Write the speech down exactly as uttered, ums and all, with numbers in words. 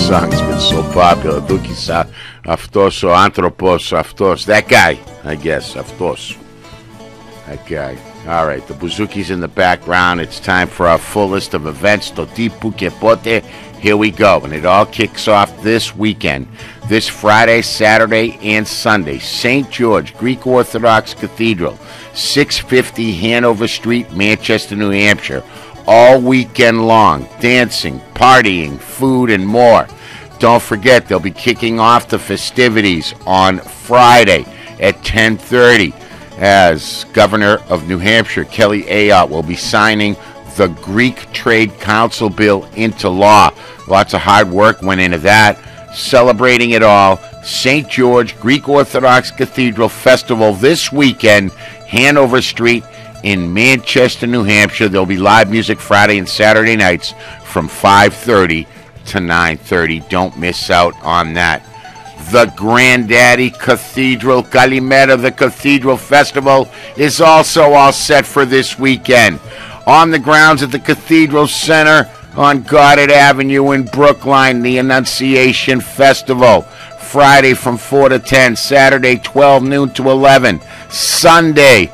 song's been so popular. Dukis αυτός ο άνθρωπος, αυτός. That guy, I guess, αυτός. That guy. All right, the Bouzouki's in the background. It's time for our full list of events. Το τι, που και πότε. Here we go. And it all kicks off this weekend. This Friday, Saturday, and Sunday. Saint George Greek Orthodox Cathedral, six fifty Hanover Street, Manchester, New Hampshire. All weekend long. Dancing, partying, food, and more. Don't forget, they'll be kicking off the festivities on Friday at ten thirty. As Governor of New Hampshire, Kelly Ayotte, will be signing the Greek Trade Council bill into law. Lots of hard work went into that. Celebrating it all, Saint George Greek Orthodox Cathedral Festival this weekend, Hanover Street in Manchester, New Hampshire. There'll be live music Friday and Saturday nights from five thirty to nine thirty. Don't miss out on that. The Granddaddy Cathedral Kalimera, the Cathedral Festival, is also all set for this weekend. On the grounds at the Cathedral Center on Goddard Avenue in Brookline, the Annunciation Festival. Friday from four to ten, Saturday twelve noon to eleven, Sunday